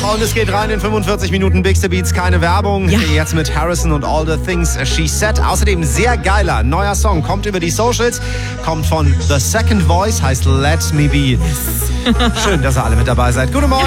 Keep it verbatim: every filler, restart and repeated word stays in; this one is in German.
Und es geht rein in fünfundvierzig Minuten Big Beats, keine Werbung. Ja. Jetzt mit Harrison und All the Things She Said. Außerdem sehr geiler neuer Song, kommt über die Socials, kommt von The Second Voice, heißt Let Me Be. Schön, dass ihr alle mit dabei seid. Guten Morgen.